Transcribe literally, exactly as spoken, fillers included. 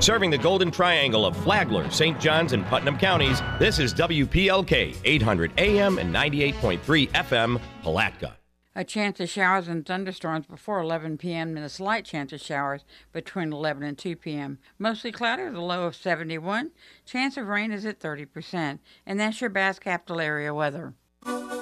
Serving the Golden Triangle of Flagler, Saint Johns, and Putnam counties, this is W P L K eight hundred A M and ninety-eight point three F M, Palatka. A chance of showers and thunderstorms before eleven p.m. and a slight chance of showers between eleven and two p.m. Mostly cloudy with a low of seventy-one. Chance of rain is at thirty percent. And that's your Bass Capital area weather.